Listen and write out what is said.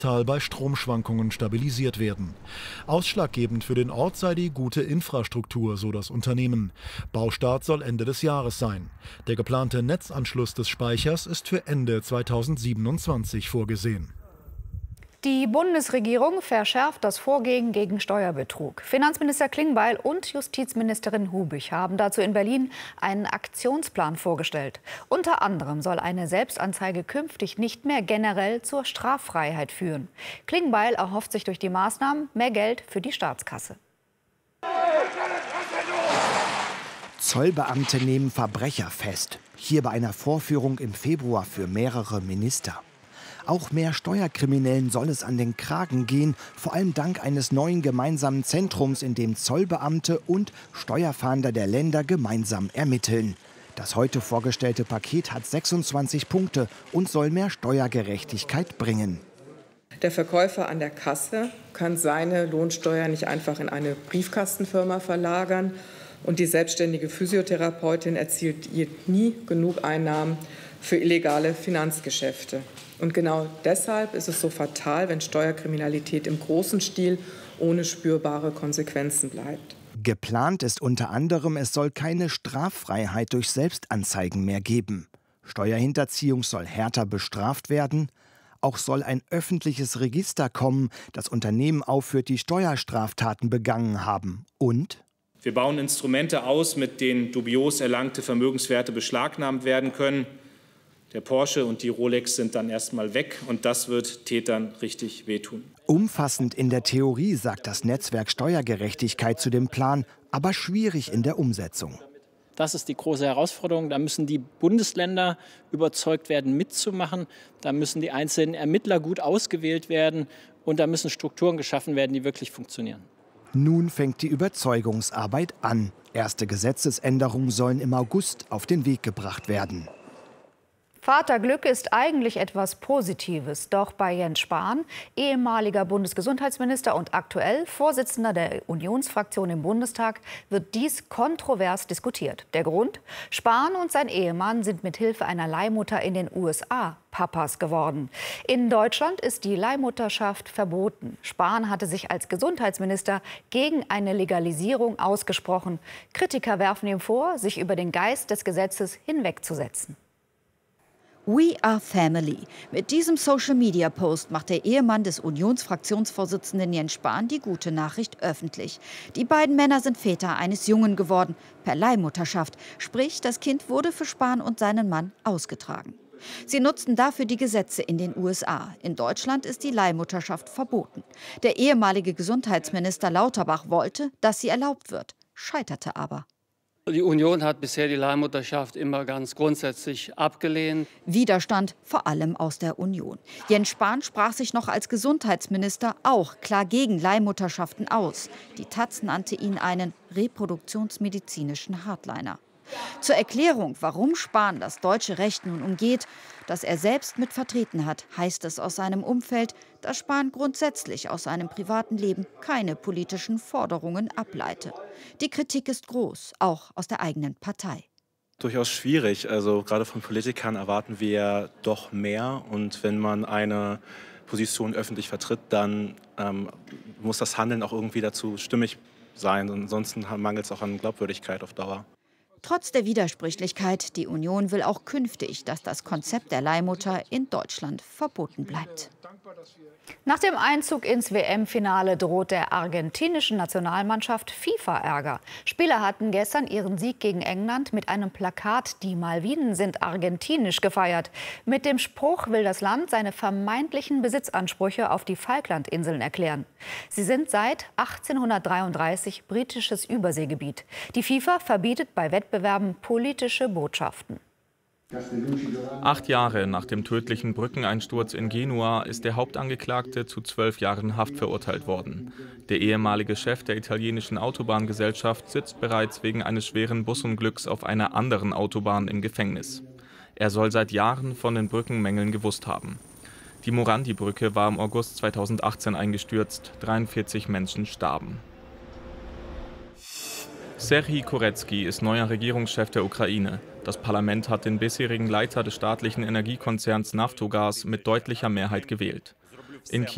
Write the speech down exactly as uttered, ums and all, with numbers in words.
Tal bei Stromschwankungen stabilisiert werden. Ausschlaggebend für den Ort sei die gute Infrastruktur, so das Unternehmen. Baustart soll Ende des Jahres sein. Der geplante Netzanschluss des Speichers ist für Ende zweitausendsiebenundzwanzig vorgesehen. Die Bundesregierung verschärft das Vorgehen gegen Steuerbetrug. Finanzminister Klingbeil und Justizministerin Hubig haben dazu in Berlin einen Aktionsplan vorgestellt. Unter anderem soll eine Selbstanzeige künftig nicht mehr generell zur Straffreiheit führen. Klingbeil erhofft sich durch die Maßnahmen mehr Geld für die Staatskasse. Zollbeamte nehmen Verbrecher fest. Hier bei einer Vorführung im Februar für mehrere Minister. Auch mehr Steuerkriminellen soll es an den Kragen gehen, vor allem dank eines neuen gemeinsamen Zentrums, in dem Zollbeamte und Steuerfahnder der Länder gemeinsam ermitteln. Das heute vorgestellte Paket hat sechsundzwanzig Punkte und soll mehr Steuergerechtigkeit bringen. Der Verkäufer an der Kasse kann seine Lohnsteuer nicht einfach in eine Briefkastenfirma verlagern. Und die selbstständige Physiotherapeutin erzielt nie genug Einnahmen für illegale Finanzgeschäfte. Und genau deshalb ist es so fatal, wenn Steuerkriminalität im großen Stil ohne spürbare Konsequenzen bleibt. Geplant ist unter anderem, es soll keine Straffreiheit durch Selbstanzeigen mehr geben. Steuerhinterziehung soll härter bestraft werden. Auch soll ein öffentliches Register kommen, das Unternehmen aufführt, die Steuerstraftaten begangen haben. Und wir bauen Instrumente aus, mit denen dubios erlangte Vermögenswerte beschlagnahmt werden können. Der Porsche und die Rolex sind dann erstmal weg, und das wird Tätern richtig wehtun. Umfassend in der Theorie, sagt das Netzwerk Steuergerechtigkeit zu dem Plan, aber schwierig in der Umsetzung. Das ist die große Herausforderung. Da müssen die Bundesländer überzeugt werden, mitzumachen. Da müssen die einzelnen Ermittler gut ausgewählt werden. Und da müssen Strukturen geschaffen werden, die wirklich funktionieren. Nun fängt die Überzeugungsarbeit an. Erste Gesetzesänderungen sollen im August auf den Weg gebracht werden. Vaterglück ist eigentlich etwas Positives. Doch bei Jens Spahn, ehemaliger Bundesgesundheitsminister und aktuell Vorsitzender der Unionsfraktion im Bundestag, wird dies kontrovers diskutiert. Der Grund? Spahn und sein Ehemann sind mit Hilfe einer Leihmutter in den U S A Papas geworden. In Deutschland ist die Leihmutterschaft verboten. Spahn hatte sich als Gesundheitsminister gegen eine Legalisierung ausgesprochen. Kritiker werfen ihm vor, sich über den Geist des Gesetzes hinwegzusetzen. We are family. Mit diesem Social-Media-Post macht der Ehemann des Unionsfraktionsvorsitzenden Jens Spahn die gute Nachricht öffentlich. Die beiden Männer sind Väter eines Jungen geworden, per Leihmutterschaft. Sprich, das Kind wurde für Spahn und seinen Mann ausgetragen. Sie nutzten dafür die Gesetze in den U S A. In Deutschland ist die Leihmutterschaft verboten. Der ehemalige Gesundheitsminister Lauterbach wollte, dass sie erlaubt wird, scheiterte aber. Die Union hat bisher die Leihmutterschaft immer ganz grundsätzlich abgelehnt. Widerstand vor allem aus der Union. Jens Spahn sprach sich noch als Gesundheitsminister auch klar gegen Leihmutterschaften aus. Die Taz nannte ihn einen reproduktionsmedizinischen Hardliner. Zur Erklärung, warum Spahn das deutsche Recht nun umgeht, das er selbst mit vertreten hat, heißt es aus seinem Umfeld, dass Spahn grundsätzlich aus seinem privaten Leben keine politischen Forderungen ableite. Die Kritik ist groß, auch aus der eigenen Partei. Durchaus schwierig. Also gerade von Politikern erwarten wir doch mehr. Und wenn man eine Position öffentlich vertritt, dann ähm, muss das Handeln auch irgendwie dazu stimmig sein. Ansonsten mangelt es auch an Glaubwürdigkeit auf Dauer. Trotz der Widersprüchlichkeit, die Union will auch künftig, dass das Konzept der Leihmutter in Deutschland verboten bleibt. Nach dem Einzug ins W M-Finale droht der argentinischen Nationalmannschaft FIFA-Ärger. Spieler hatten gestern ihren Sieg gegen England mit einem Plakat "Die Malvinen sind argentinisch" gefeiert. Mit dem Spruch will das Land seine vermeintlichen Besitzansprüche auf die Falklandinseln erklären. Sie sind seit achtzehnhundertdreiunddreißig britisches Überseegebiet. Die FIFA verbietet bei Wettbewerben politische Botschaften. Acht Jahre nach dem tödlichen Brückeneinsturz in Genua ist der Hauptangeklagte zu zwölf Jahren Haft verurteilt worden. Der ehemalige Chef der italienischen Autobahngesellschaft sitzt bereits wegen eines schweren Busunglücks auf einer anderen Autobahn im Gefängnis. Er soll seit Jahren von den Brückenmängeln gewusst haben. Die Morandi-Brücke war im August zweitausendachtzehn eingestürzt, dreiundvierzig Menschen starben. Serhij Koretskij ist neuer Regierungschef der Ukraine. Das Parlament hat den bisherigen Leiter des staatlichen Energiekonzerns Naftogaz mit deutlicher Mehrheit gewählt. In